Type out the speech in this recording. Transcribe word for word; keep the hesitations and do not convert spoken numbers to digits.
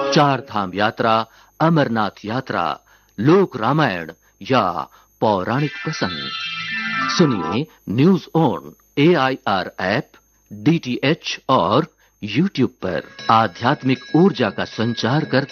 चार धाम यात्रा, अमरनाथ यात्रा, लोक रामायण या पौराणिक प्रसंग सुनिए news on A I R app, D T H और यूट्यूब पर। आध्यात्मिक ऊर्जा का संचार करता